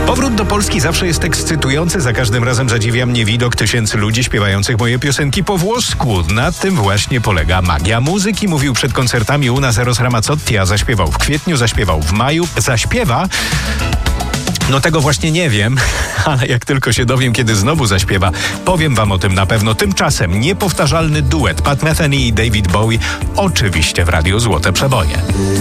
Powrót do Polski zawsze jest ekscytujący, za każdym razem zadziwia mnie widok tysięcy ludzi śpiewających moje piosenki po włosku. Na tym właśnie polega magia muzyki, mówił przed koncertami u nas Eros Ramazzotti, a zaśpiewał w kwietniu, zaśpiewał w maju, zaśpiewa... No tego właśnie nie wiem, ale jak tylko się dowiem, kiedy znowu zaśpiewa, powiem wam o tym na pewno. Tymczasem niepowtarzalny duet Pat Metheny i David Bowie, oczywiście w Radiu Złote Przeboje.